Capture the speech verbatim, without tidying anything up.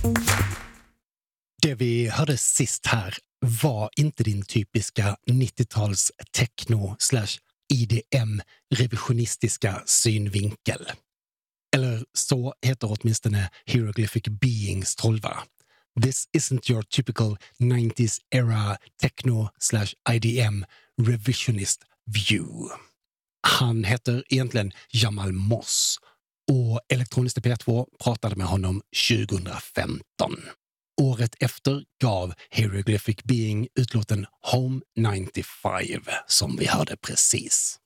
Det vi hörde sist här var inte din typiska nittio-tals techno slash I D M revisionistiska synvinkel. Eller så heter åtminstone Hieroglyphic Beings tolva. This isn't your typical nineties era techno slash I D M revisionist view. Han heter egentligen Jamal Moss och Elektroniskt P två pratade med honom tjugohundrafemton. Året efter gav Hieroglyphic Being utlåten Home nittiofem som vi hörde precis.